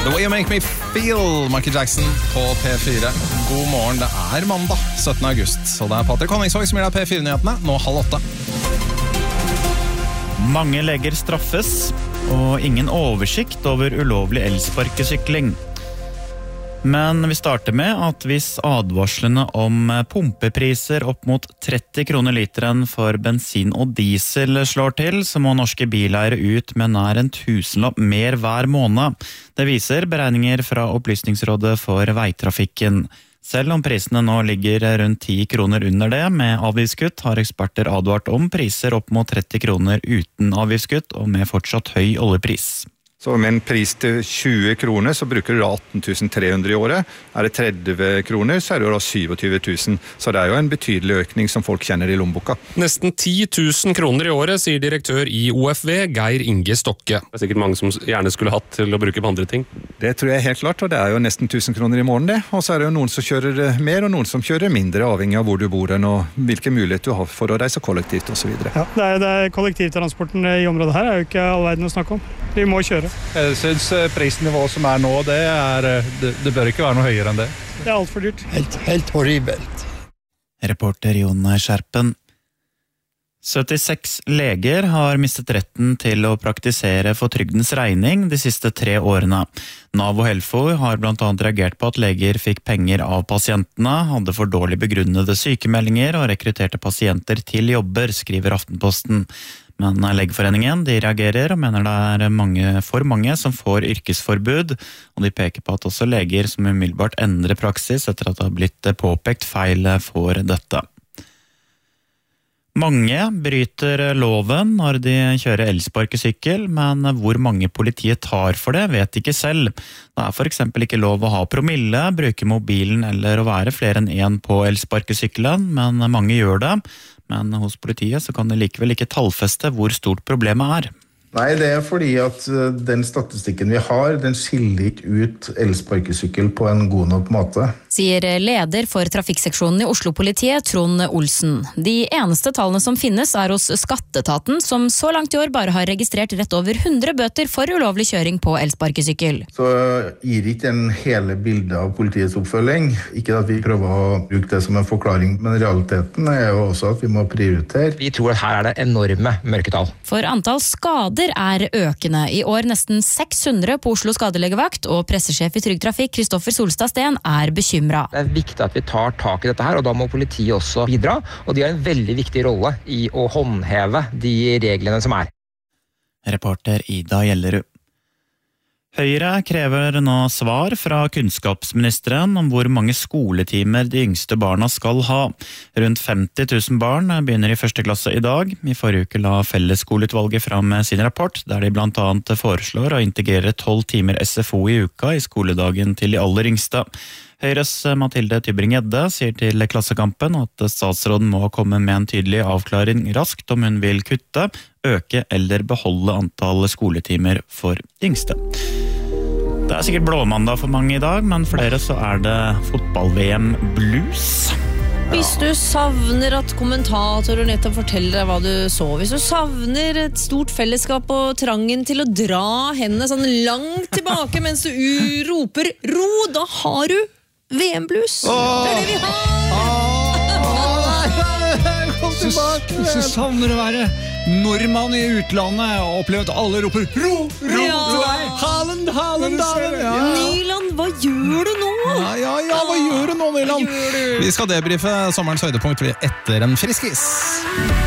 The Way You Make Me Feel, Michael Jackson på P4. God morgen, det mandag 17. august. Og det Patrick Honningsvåg som gir deg P4-nyhetene, nå 7:30. Mange leger straffes, og ingen oversikt over ulovlig elsparkesykling. Men vi starter med at hvis advarslene om pumpepriser opp mot 30 kroner literen for bensin og diesel slår til, så må norske bileiere ut med nær en tusenlapp mer hver måned. Det viser beregninger fra Opplysningsrådet for veitrafikken. Selv om prisene nå ligger rundt 10 kroner under det med avgiftskutt, har eksperter advart om priser opp mot 30 kroner uten avgiftskutt og med fortsatt høy oljepris. Så med en pris til 20 kroner så bruker du 18 300 i året. Det 30 kroner så det jo da 27 000. Så det jo en betydelig økning som folk kjenner i lommeboka. Nesten 10 000 kroner i året, sier direktør i OFV, Geir Inge Stokke. Det sikkert mange som gjerne skulle hatt til å bruke på andre ting. Det tror jeg helt klart, og det jo nesten 1000 kroner i måneden det. Og så det jo noen som kjører mer, og noen som kjører mindre, avhengig av hvor du bor og hvilke muligheter du har for å reise kollektivt og så videre. Ja, kollektivtransporten i området her jo ikke all verden å snakke om. Vi må kjøre. Jeg synes prisnivået som nå, det bør ikke være noe høyere enn det. Det alt for dyrt. Helt horribelt. Reporter Jon Skjerpen. 76 leger har mistet retten til å praktisere for trygdens regning de siste 3 årene. NAV og Helfo har blant annet reagert på at leger fikk penger av pasientene, hadde for dårlig begrunnede sykemeldinger og rekrutterte pasienter til jobber, skriver Aftenposten. Men Legeforeningen de reagerer og mener det for mange som får yrkesforbud, og de peker på at også leger som umiddelbart endrer praksis etter at det har blitt påpekt feil for dette. Mange bryter loven når de kjører elsparkesykkel, men hvor mange politiet tar for det vet ikke selv. Det for eksempel ikke lov å ha promille, bruke mobilen eller å være flere enn en på elsparkesykkelen, men mange gjør det. Men hos politiet så kan det likevel ikke tallfeste hvor stort problemet Nei, det fordi at den statistikken vi har, den skiller ikke ut elsparkesykkel på en god nok måte. Sier leder for trafikkseksjonen i Oslo-politiet, Trond Olsen. De eneste tallene som finnes hos Skatteetaten, som så langt i år bare har registrert rett over 100 bøter for ulovlig kjøring på elsparkesykkel. Så gir ikke en hele bildet av politiets oppfølging. Ikke at vi prøver å bruke det som en forklaring, men realiteten jo også at vi må prioritere. Vi tror at her det enorme mørketall. For antall skader økende. I år nesten 600 på Oslo skadelegevakt, og pressesjef i Trygg Trafikk, Kristoffer Solstad Steen, bekymra. Det viktig at vi tar tak i dette her, og da må politiet også bidra, og de har en veldig viktig rolle i å håndheve de reglene som Reporter Ida Gjellerud. Høyre krever nå svar fra kunnskapsministeren om hvor mange skoletimer de yngste barna skal ha. Rundt 50 000 barn begynner i første klasse i dag. I forrige uke la Fellesskoleutvalget fram sin rapport, der de blant annet foreslår å integrere 12 timer SFO i uka i skoledagen til de aller yngste. Høyres Mathilde Tybring-Gjedde sier til Klassekampen at statsråden må komme med en tydelig avklaring raskt om hun vil kutte, øke eller beholde antall skoletimer for de yngste. Det sikkert blåmandag for mange i dag, men for dere så det fotball-VM blues. Hvis du savner at kommentatorer nettopp forteller deg hva du så, hvis du savner et stort fellesskap og trangen til å dra hendene sånn langt tilbake mens du roper ro, da har du VM-blues. Det det vi har! Kom tilbake! Hvis du savner å være nordmann i utlandet og oppleve at alle roper ro, ro, ro, Haaland, Haaland, Haaland. Nyland, hva gjør du nå? Ja, hva gjør du nå, Nyland? Vi skal debrife sommerens høydepunkt etter en friskis.